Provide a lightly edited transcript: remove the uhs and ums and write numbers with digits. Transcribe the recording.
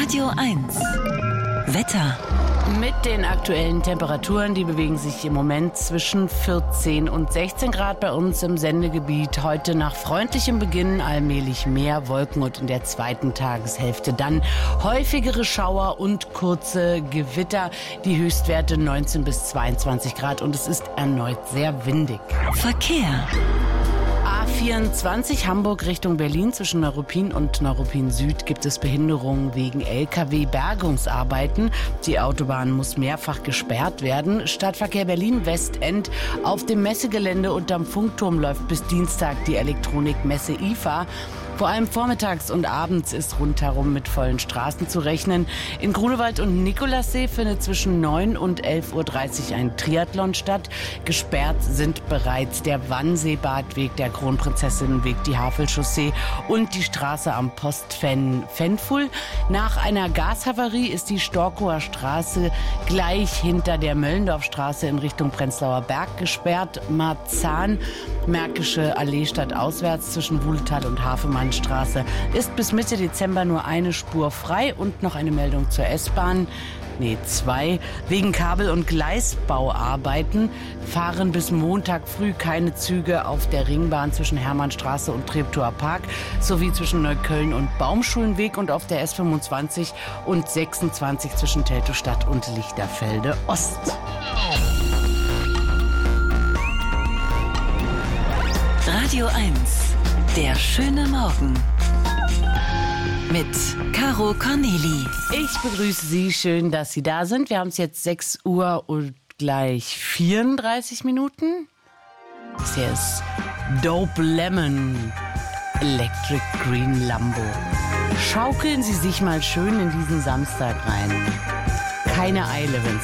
Radio 1. Wetter. Mit den aktuellen Temperaturen, die bewegen sich im Moment zwischen 14 und 16 Grad bei uns im Sendegebiet. Heute nach freundlichem Beginn allmählich mehr Wolken und in der zweiten Tageshälfte dann häufigere Schauer und kurze Gewitter. Die Höchstwerte 19 bis 22 Grad und es ist erneut sehr windig. Verkehr. A24 Hamburg Richtung Berlin zwischen Neuruppin und Neuruppin Süd gibt es Behinderungen wegen LKW-Bergungsarbeiten. Die Autobahn muss mehrfach gesperrt werden. Stadtverkehr Berlin-Westend auf dem Messegelände unterm Funkturm läuft bis Dienstag die Elektronikmesse IFA. Vor allem vormittags und abends ist rundherum mit vollen Straßen zu rechnen. In Grunewald und Nikolassee findet zwischen 9 und 11.30 Uhr ein Triathlon statt. Gesperrt sind bereits der Wannseebadweg, der Kronprinzessinnenweg, die Havelchaussee und die Straße am Postfenful. Nach einer Gashavarie ist die Storkower Straße gleich hinter der Möllendorfstraße in Richtung Prenzlauer Berg gesperrt. Marzahn, Märkische Allee stadtauswärts zwischen Wuhletal und Hafenmannstraße ist bis Mitte Dezember nur eine Spur frei. Und noch eine Meldung zur S-Bahn. Zwei. Wegen Kabel- und Gleisbauarbeiten fahren bis Montag früh keine Züge auf der Ringbahn zwischen Hermannstraße und Treptower Park sowie zwischen Neukölln und Baumschulenweg und auf der S25 und 26 zwischen Teltowstadt und Lichterfelde Ost. Radio 1. Der schöne Morgen. Mit Caro Corneli. Ich begrüße Sie, schön, dass Sie da sind. Wir haben es jetzt 6 Uhr und gleich 34 Minuten. Das hier ist Dope Lemon Electric Green Lambo. Schaukeln Sie sich mal schön in diesen Samstag rein. Keine Eile, wenn's